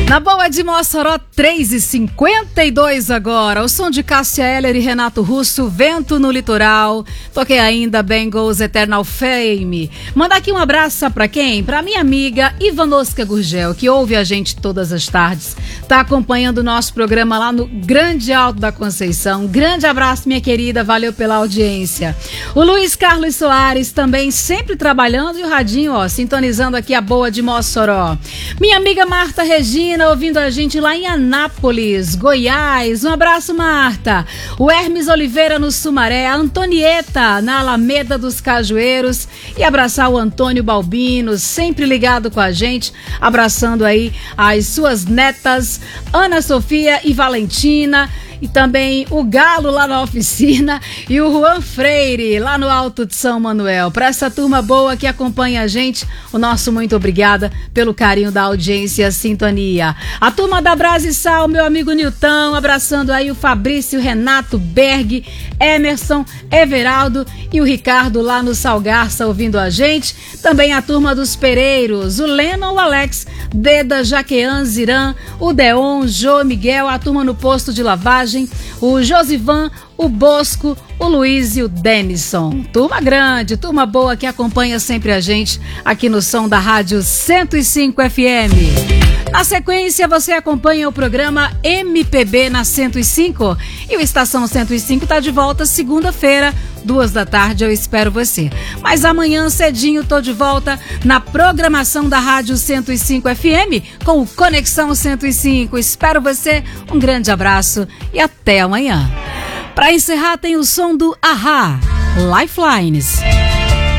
Na boa de Mossoró, 3h52 agora. O som de Cássia Eller e Renato Russo, Vento no Litoral. Toquei ainda Bengals Eternal Fame. Mandar aqui um abraço pra quem? Pra minha amiga Ivanovska Gurgel, que ouve a gente todas as tardes. Tá acompanhando o nosso programa lá no Grande Alto da Conceição. Um grande abraço, minha querida. Valeu pela audiência. O Luiz Carlos Soares também sempre trabalhando e o radinho, sintonizando aqui a boa de Mossoró. Minha amiga Marta Regina, ouvindo a gente lá em Anápolis, Goiás. Um abraço, Marta. O Hermes Oliveira no Sumaré, a Antonieta na Alameda dos Cajueiros e abraçar o Antônio Balbino, sempre ligado com a gente, abraçando aí as suas netas Ana Sofia e Valentina. E também o Galo lá na oficina e o Juan Freire lá no Alto de São Manuel. Para essa turma boa que acompanha a gente, o nosso muito obrigada pelo carinho da audiência e a sintonia. A turma da Brasisal, meu amigo Nilton, abraçando aí o Fabrício, Renato, Berg, Emerson, Everaldo e o Ricardo lá no Salgarça ouvindo a gente. Também a turma dos Pereiros, o Lennon, o Alex, Deda, Jaquean, Ziran, o Deon, Jô, Miguel, a turma no posto de lavagem, o Josivan, o Bosco, o Luiz e o Denison. Turma grande, turma boa que acompanha sempre a gente aqui no som da Rádio 105 FM. Na sequência, você acompanha o programa MPB na 105 e o Estação 105 está de volta segunda-feira, 14h. Eu espero você. Mas amanhã cedinho tô de volta na programação da Rádio 105 FM com o Conexão 105. Espero você. Um grande abraço e até amanhã. Para encerrar, tem o som do Ahá, Lifelines.